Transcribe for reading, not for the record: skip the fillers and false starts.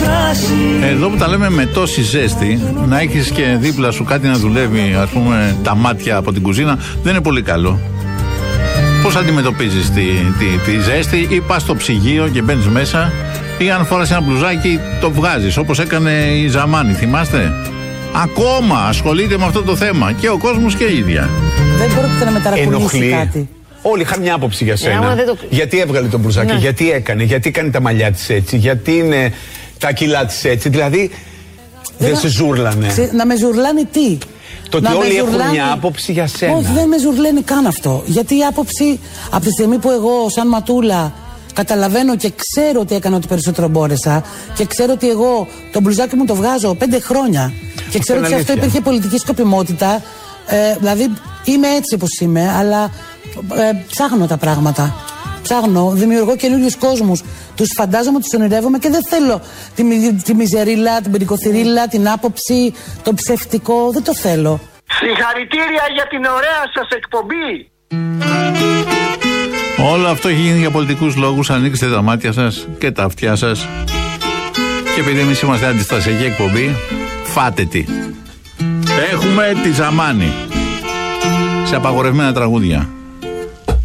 Εδώ που τα λέμε με τόση ζέστη, να έχεις και δίπλα σου κάτι να δουλεύει, ας πούμε, τα μάτια από την κουζίνα, δεν είναι πολύ καλό. Πώς αντιμετωπίζεις τη ζέστη, ή πας στο ψυγείο και μπαίνεις μέσα, ή αν φοράς ένα μπλουζάκι το βγάζεις, όπως έκανε η Ζαμάνη, θυμάστε? Ακόμα ασχολείται με αυτό το θέμα και ο κόσμος και η ίδια. Δεν πρόκειται να μεταρακολουθήσει κάτι. Όλοι είχαν μια άποψη για σένα. Γιατί έβγαλε τον μπλουζάκι, γιατί έκανε, γιατί κάνει τα μαλλιά της έτσι, γιατί είναι τα κιλά της έτσι. Δηλαδή δεν σε ζούρλανε. Να με ζουρλάνει τι? Το ότι όλοι έχουν μια άποψη για σένα. Όχι, δεν με ζουρλαίνει καν αυτό. Γιατί η άποψη, από τη στιγμή που εγώ, σαν ματούλα, καταλαβαίνω και ξέρω ότι έκανα ό,τι περισσότερο μπόρεσα, και ξέρω ότι εγώ το μπλουζάκι μου το βγάζω 5 χρόνια, και ξέρω ότι σε αυτό υπήρχε πολιτική σκοπιμότητα. Δηλαδή είμαι έτσι όπως είμαι, αλλά ψάχνω τα πράγματα. Ψάχνω, δημιουργώ καινούριους κόσμους. Τους φαντάζομαι, τους ονειρεύομαι και δεν θέλω τη μιζερίλα, την περικοθυρίλα, την άποψη, το ψευτικό. Δεν το θέλω. Συγχαρητήρια για την ωραία σας εκπομπή. Όλο αυτό έχει γίνει για πολιτικούς λόγους. Ανοίξτε τα μάτια σας και τα αυτιά σας. Και επειδή εμείς είμαστε αντιστασιακή εκπομπή, φάτε τι. Έχουμε τη Ζαμάνη σε απαγορευμένα τραγούδια.